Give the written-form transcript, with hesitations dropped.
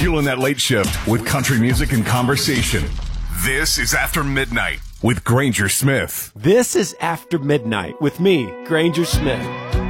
fueling that late shift with country music and conversation. This is After Midnight with Granger Smith. This is After Midnight with me, Granger Smith.